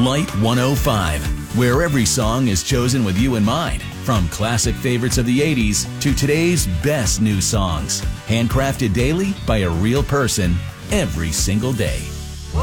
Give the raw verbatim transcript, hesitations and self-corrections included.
Light one oh five, where every song is chosen with you in mind. From classic favorites of the eighties to today's best new songs. Handcrafted daily by a real person every single day.